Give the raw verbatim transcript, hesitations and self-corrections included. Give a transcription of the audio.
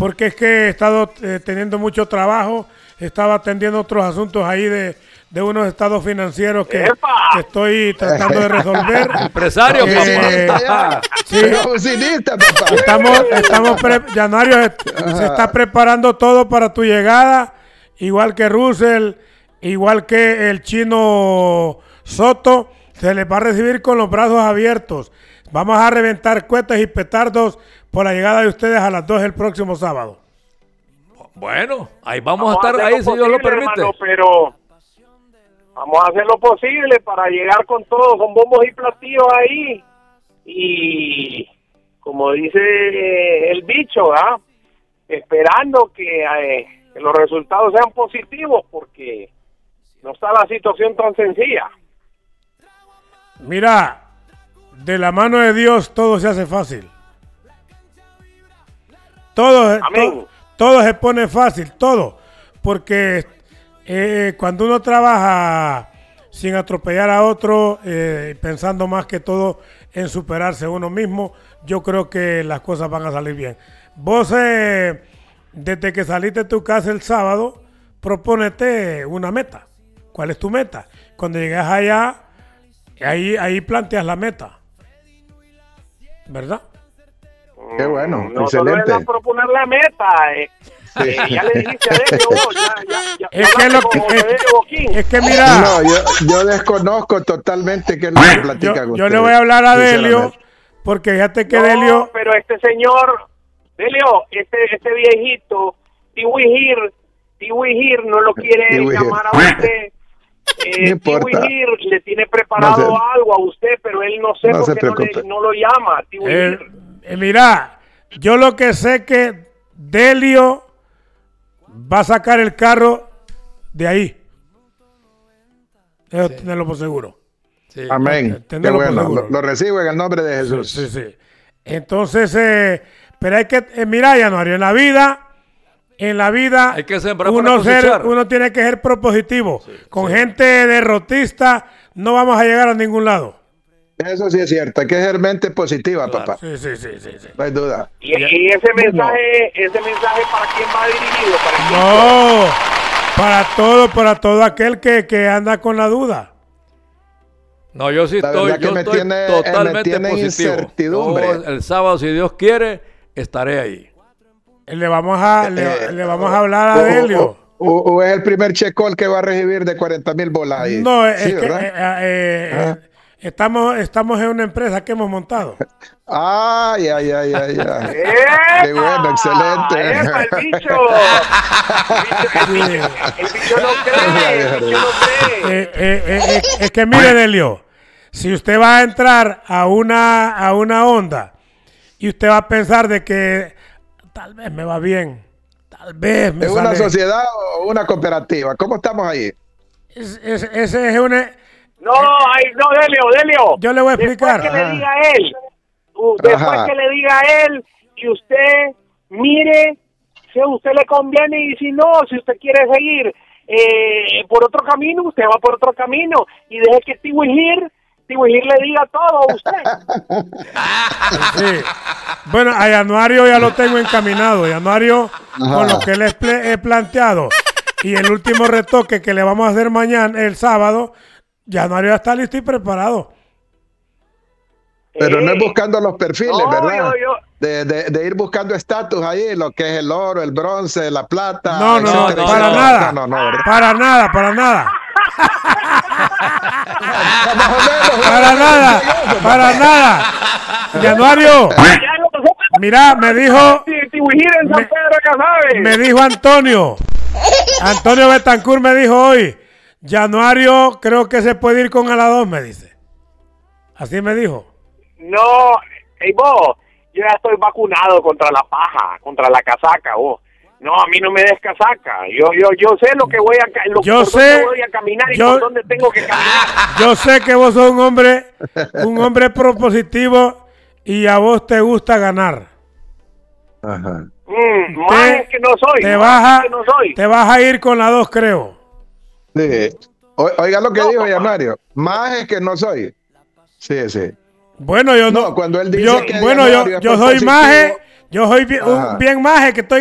porque es que he estado eh, teniendo mucho trabajo, estaba atendiendo otros asuntos ahí de, de unos estados financieros que, que estoy tratando de resolver. Empresario, eh, papá. Sí, estamos, estamos pre Januario se, se está preparando todo para tu llegada, igual que Russell, igual que el chino Soto, se les va a recibir con los brazos abiertos. Vamos a reventar cohetes y petardos por la llegada de ustedes a las dos el próximo sábado. Bueno, ahí vamos, vamos a estar a ahí si Dios lo permite. Hermano, pero vamos a hacer lo posible para llegar con todo, con bombos y platillos ahí. Y como dice eh, el bicho, ¿ah? esperando que, eh, que los resultados sean positivos, porque no está la situación tan sencilla. Mira, de la mano de Dios todo se hace fácil. Todo, to, todo se pone fácil, todo. Porque eh, cuando uno trabaja sin atropellar a otro, eh, pensando más que todo en superarse uno mismo, yo creo que las cosas van a salir bien. Vos, eh, desde que saliste de tu casa el sábado, propónete una meta. ¿Cuál es tu meta? Cuando llegas allá, ahí, ahí planteas la meta. ¿Verdad? Qué bueno, no excelente. Solo es proponer la meta. Eh. Sí. Eh, ya le dijiste a Delio, vos, ya, ya, ya, es, que lo, es, es que mira, no, yo, yo desconozco totalmente qué es lo que platica yo, con yo usted, le voy a hablar a Delio, porque fíjate que no, Delio, pero este señor, Delio, este, este viejito, Tiwihir, Tiwihir no lo quiere Tiwihir. llamar a usted. Eh, Tiwihir le tiene preparado no sé. algo a usted, pero él no sé no por qué no, le, no lo llama. Eh, eh, mira, yo lo que sé que Delio va a sacar el carro de ahí. Eso sí. Tenerlo por seguro. Sí. Amén. Qué bueno. Lo, lo recibo en el nombre de Jesús. Sí, sí, sí. Entonces, eh, pero hay que, eh, mira, Januario, en la vida, en la vida, hay que sembrar uno, ser, uno tiene que ser propositivo. Sí, Con sí. gente derrotista no vamos a llegar a ningún lado. Eso sí es cierto, hay que ser mente positiva, claro. papá. Sí, sí, sí, sí, sí. No hay duda. Y, y ese mensaje, ese mensaje ¿para quién va dirigido? ¿Para quién? No, para todo, para todo aquel que, que anda con la duda. No, yo sí la estoy, yo que estoy tiene, totalmente me tiene positivo. Incertidumbre. Yo, el sábado, si Dios quiere, estaré ahí. Le vamos a, eh, le, le vamos a hablar a o, Delio. O, o, o es el primer check-call que va a recibir de cuarenta mil bolas ahí. No, es sí, que eh, eh, estamos, estamos en una empresa que hemos montado. Ay, ay, ay, ay, ay. Qué bueno, excelente. ¡Epa, el bicho! El bicho, el bicho no cree, el bicho no cree. Eh, eh, eh, eh, es que mire, Delio, si usted va a entrar a una, a una onda y usted va a pensar de que tal vez me va bien, tal vez me ¿Es sale... una sociedad o una cooperativa? ¿Cómo estamos ahí? Es, es, ese es una... No, ay, no, Delio, Delio. Yo le voy a explicar. Después que le diga a él, uh, después Ajá. que le diga a él, y usted mire si a usted le conviene, y si no, si usted quiere seguir eh, por otro camino, usted va por otro camino, y deje que Tiwihir, Tiwihir le diga todo a usted. Sí. Bueno, a Januario ya lo tengo encaminado, Januario, Ajá. con lo que le he planteado, y el último retoque que le vamos a hacer mañana, el sábado, Januario ya está listo y preparado. Pero eh, no es buscando los perfiles, no, ¿verdad? Yo, yo. De, de, de ir buscando estatus ahí, lo que es el oro, el bronce, la plata. No, no, no, no para, no, nada. No, no, no, para nada, para nada. Para nada, para nada. Januario, mira, me dijo, me, me dijo Antonio, Antonio Betancourt me dijo hoy, Januario creo que se puede ir con a la dos, me dice. Así me dijo. No, hey, vos, yo ya estoy vacunado contra la paja, contra la casaca, vos. No, a mí no me des casaca. Yo, yo, yo sé lo que voy a, lo, yo por sé, dónde voy a caminar y yo, por dónde tengo que caminar. Yo sé que vos sos un hombre, un hombre propositivo y a vos te gusta ganar. Ajá. Mm, más es que no soy. Te vas a, es que no soy. te vas a ir con la dos, creo. Sí. O, oiga lo que no, dijo ya Mario. Más es que no soy. Sí, sí. Bueno, yo no. no cuando él dice yo, que bueno, yo, yo soy maje, yo soy bien, un, bien maje que estoy